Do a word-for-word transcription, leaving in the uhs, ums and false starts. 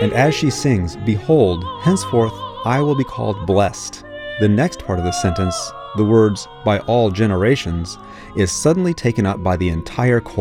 And as she sings, "Behold, henceforth I will be called blessed," the next part of the sentence, the words "by all generations," is suddenly taken up by the entire chorus.